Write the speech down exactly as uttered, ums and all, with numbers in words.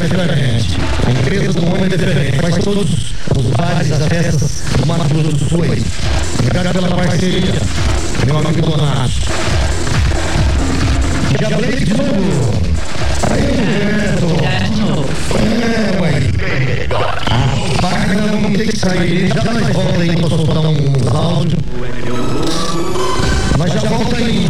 diferente. A empresa do homem é diferente. Faz todos os bares, as festas do Mato Grosso do Sul aí. Obrigado pela parceria, meu amigo Donato. Já falei de novo. Aí, Neto. Já de novo. É, ué. Rapaz, nós vamos ter que sair. Já nós volta aí pra soltar uns áudios. Nós já volta aí.